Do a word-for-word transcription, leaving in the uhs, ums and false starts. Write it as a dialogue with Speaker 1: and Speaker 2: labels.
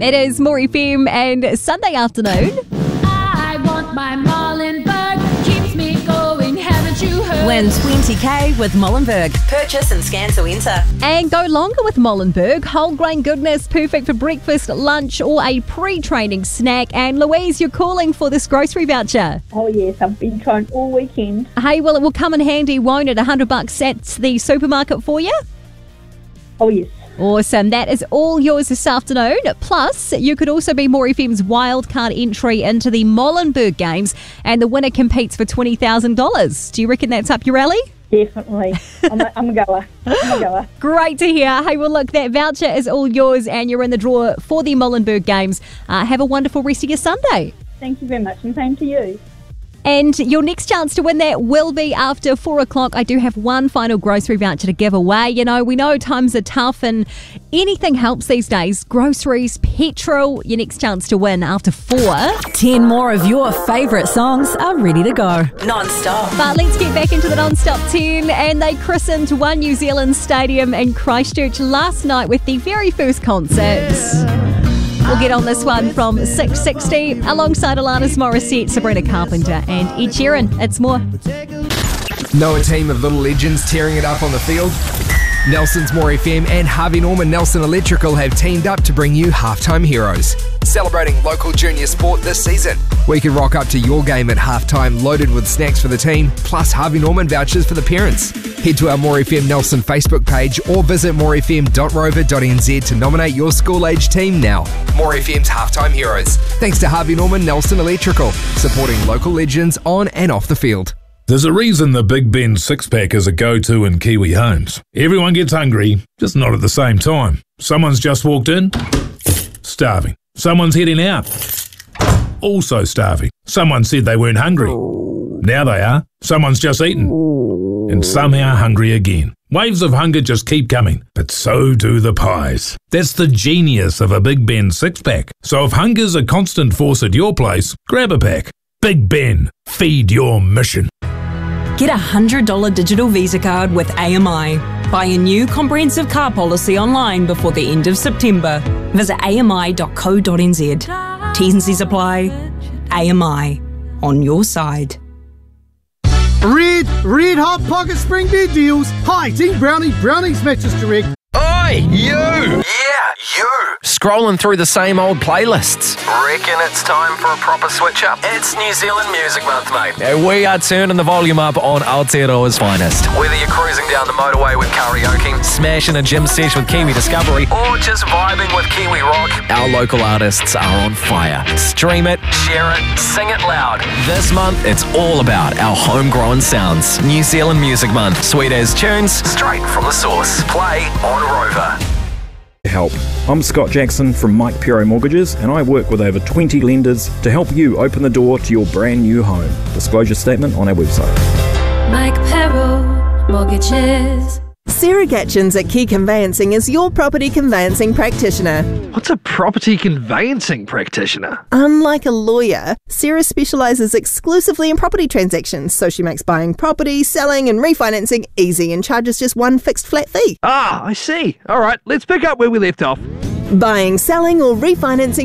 Speaker 1: It is More F M and Sunday afternoon.
Speaker 2: I want my Molenberg, keeps me going, haven't you heard?
Speaker 3: Win twenty K with Molenberg. Purchase and scan to enter.
Speaker 1: And go longer with Molenberg. Whole grain goodness, perfect for breakfast, lunch or a pre-training snack. And Louise, you're calling for this grocery voucher.
Speaker 4: Oh yes, I've been trying all weekend.
Speaker 1: Hey, well, it will come in handy, won't it? one hundred bucks at the supermarket for you?
Speaker 4: Oh yes.
Speaker 1: Awesome. That is all yours this afternoon. Plus, you could also be More F M's wildcard entry into the Molenberg Games, and the winner competes for twenty thousand dollars. Do you reckon that's up your alley?
Speaker 4: Definitely. I'm a, I'm a goer. I'm a goer.
Speaker 1: Great to hear. Hey, well, look, that voucher is all yours, and you're in the draw for the Molenberg Games. Uh, have a wonderful rest of your Sunday.
Speaker 4: Thank you very much, and same to you.
Speaker 1: And your next chance to win that will be after four o'clock. I do have one final grocery voucher to give away. You know, we know times are tough and anything helps these days. Groceries, petrol, your next chance to win after four.
Speaker 3: Ten more of your favourite songs are ready to go. Non-stop.
Speaker 1: But let's get back into the non-stop ten. And they christened One New Zealand Stadium in Christchurch last night with the very first concert. We'll get on this one from six sixty alongside Alanis Morissette, Sabrina Carpenter and Ed Sheeran. It's more.
Speaker 5: Know a team of little legends tearing it up on the field? Nelson's More F M and Harvey Norman Nelson Electrical have teamed up to bring you Halftime Heroes, celebrating local junior sport this season. We can rock up to your game at halftime loaded with snacks for the team, plus Harvey Norman vouchers for the parents. Head to our More F M Nelson Facebook page or visit more f m dot rover dot n z to nominate your school-age team now. More F M's Halftime Heroes, thanks to Harvey Norman Nelson Electrical, supporting local legends on and off the field.
Speaker 6: There's a reason the Big Ben six-pack is a go-to in Kiwi homes. Everyone gets hungry, just not at the same time. Someone's just walked in, starving. Someone's heading out, also starving. Someone said they weren't hungry. Now they are. Someone's just eaten, and somehow hungry again. Waves of hunger just keep coming, but so do the pies. That's the genius of a Big Ben six-pack. So if hunger's a constant force at your place, grab a pack. Big Ben, feed your mission.
Speaker 3: Get a one hundred dollars digital Visa card with A M I. Buy a new comprehensive car policy online before the end of September. Visit a m i dot co dot n z. T's and C's apply. A M I. On your side.
Speaker 7: Red, red hot pocket spring bed deals. Hi, Team Brownie, Brownie's Mattress Direct.
Speaker 8: Oi, you! Yeah, you! Scrolling through the same old playlists. Reckon it's time for a proper switch up? It's New Zealand Music Month, mate. And we are turning the volume up on Aotearoa's finest. Whether you're cruising down the motorway with karaoke, smashing a gym sesh with Kiwi Discovery, or just vibing with Kiwi Rock, our local artists are on fire. Stream it, share it, sing it loud. This month, it's all about our homegrown sounds. New Zealand Music Month. Sweet as tunes, straight from the source. Play on Rover.
Speaker 9: Help. I'm Scott Jackson from Mike Pero Mortgages, and I work with over twenty lenders to help you open the door to your brand new home. Disclosure statement on our website.
Speaker 2: Mike Pero Mortgages.
Speaker 10: Sarah Gatchins at Key Conveyancing is your property conveyancing practitioner.
Speaker 11: What's a property conveyancing practitioner?
Speaker 10: Unlike a lawyer, Sarah specialises exclusively in property transactions, so she makes buying property, selling and refinancing easy and charges just one fixed flat fee.
Speaker 11: Ah, I see. All right, let's pick up where we left off.
Speaker 10: Buying, selling or refinancing